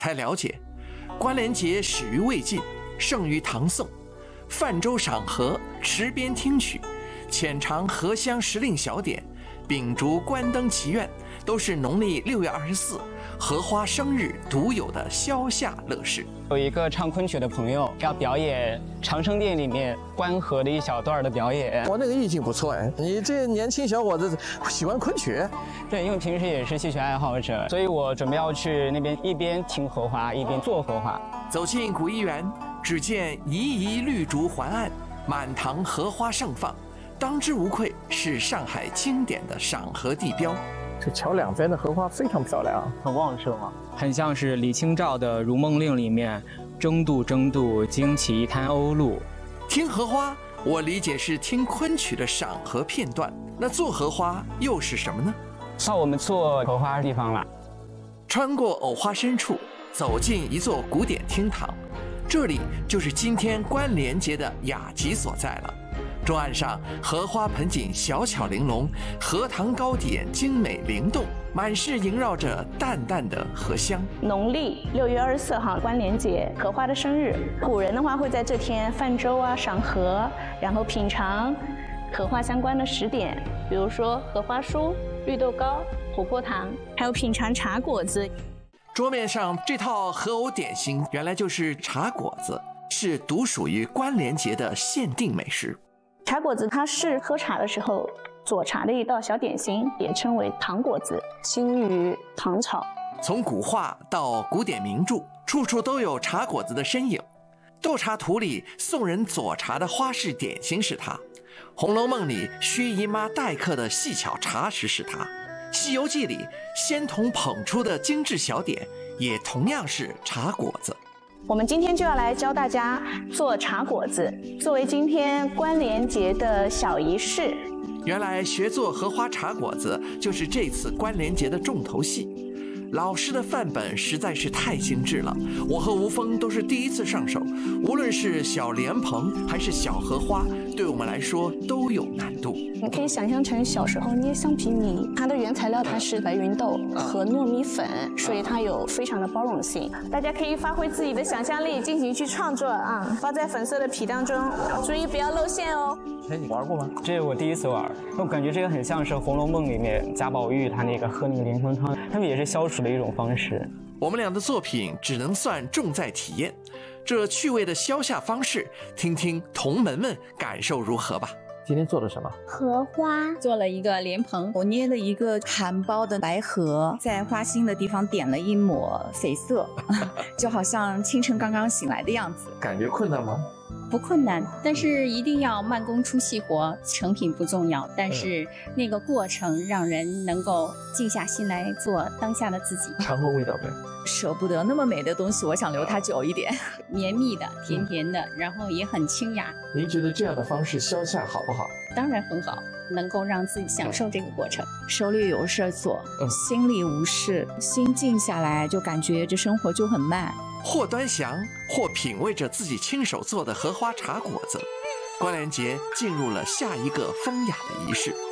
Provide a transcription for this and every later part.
才了解，关联节始于魏晋，盛于唐宋。泛舟赏荷，池边听曲，浅尝荷香时令小点，秉烛观灯祈愿，都是农历6月24荷花生日独有的消夏乐事。 有一个唱昆曲的朋友要表演长生殿里面观荷的一小段的表演。 我那个意境不错哎，你这年轻小伙子喜欢昆曲？ 对，因为平时也是戏曲爱好者，所以我准备要去那边一边听荷花一边做荷花。 走进古艺园，只见猗猗绿竹环岸，满堂荷花盛放，当之无愧是上海经典的赏荷地标。 这桥两边的荷花非常漂亮，很旺盛啊， 很像是李清照的《如梦令》里面“争渡争渡，惊起一滩鸥鹭”。 听荷花，我理解是听昆曲的赏荷片段，那做荷花又是什么呢？ 到我们做荷花的地方了， 穿过藕花深处，走进一座古典厅堂，这里就是今天关联节的雅集所在了。桌案上荷花盆景小巧玲珑，荷塘糕点精美灵动，满室萦绕着淡淡的荷香。 农历6月24号关联节，荷花的生日，古人的话会在这天泛舟啊、赏荷，然后品尝荷花相关的食点，比如说荷花酥、绿豆糕、琥珀糖，还有品尝茶果子。 桌面上这套荷藕点心原来就是茶果子，是独属于关联节的限定美食。 茶果子它是喝茶的时候佐茶的一道小点心，也称为糖果子，兴于唐朝。 从古画到古典名著，处处都有茶果子的身影。斗茶图里送人佐茶的花式点心是它，《红楼梦》里薛姨妈待客的细巧茶食是它，《西游记》里仙童捧出的精致小点也同样是茶果子。 我们今天就要来教大家做茶果子，作为今天关联节的小仪式。 原来学做荷花茶果子就是这次关联节的重头戏。老师的范本实在是太精致了，我和吴峰都是第一次上手，无论是小莲蓬还是小荷花，对我们来说都有难度。 你可以想象成小时候捏橡皮泥，它的原材料它是白芸豆和糯米粉，所以它有非常的包容性。大家可以发挥自己的想象力进行去创作啊，包在粉色的皮当中，注意不要露馅哦。 哎，你玩过吗？ 这是我第一次玩，我感觉这个很像是《红楼梦》里面贾宝玉他那个喝那个莲蓬汤，他们也是消暑的一种方式。 我们俩的作品只能算重在体验，这趣味的消夏方式，听听同门们感受如何吧。 今天做了什么？ 荷花做了一个莲蓬，我捏了一个含苞的白荷，在花心的地方点了一抹绯色，就好像清晨刚刚醒来的样子。 感觉困难吗？ 不困难，但是一定要慢工出细活，成品不重要，但是那个过程让人能够静下心来做当下的自己。 尝过味道没？ 舍不得那么美的东西，我想留它久一点。绵密的，甜甜的，然后也很清雅。 您觉得这样的方式消夏好不好？ 当然很好，能够让自己享受这个过程。手里有事做，心里无事，心静下来，就感觉这生活就很慢。 或端详，或品味着自己亲手做的荷花茶果子，关联节进入了下一个风雅的仪式。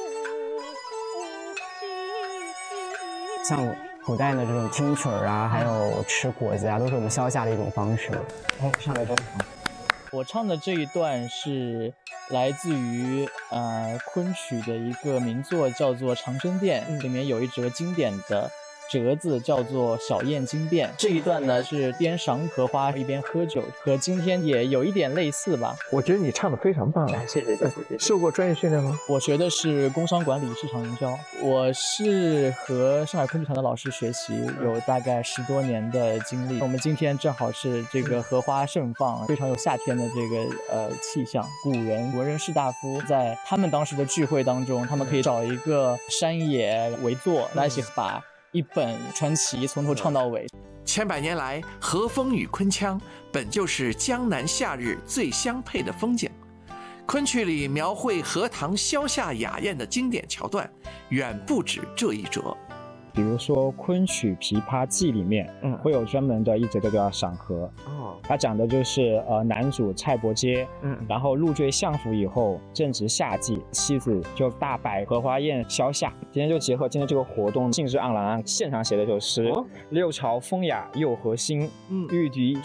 像古代的这种听曲儿啊，还有吃果子啊，都是我们消夏的一种方式。哎，上来真好。 我唱的这一段是来自于昆曲的一个名作，叫做《长生殿》，里面有一折经典的折子叫做《小宴惊变》。这一段呢是边赏荷花一边喝酒，和今天也有一点类似吧。 我觉得你唱得非常棒， 谢谢。 受过专业训练吗？ 我学的是工商管理市场营销，我是和上海昆剧团的老师学习，有大概10多年的经历。我们今天正好是这个荷花盛放，非常有夏天的这个气象。古人文人士大夫在他们当时的聚会当中，他们可以找一个山野围坐，来一起把一本传奇从头唱到尾。 千百年来，荷风与昆腔本就是江南夏日最相配的风景。昆曲里描绘荷塘消夏雅宴的经典桥段，远不止这一折。 比如说《昆曲琵琶记》里面，会有专门的一则叫赏荷。它讲的就是男主蔡伯喈，然后入赘相府以后，正值夏季，妻子就大摆荷花宴消夏。今天就结合今天这个活动，兴致盎然，现场写的首诗：六朝风雅又何心，玉笛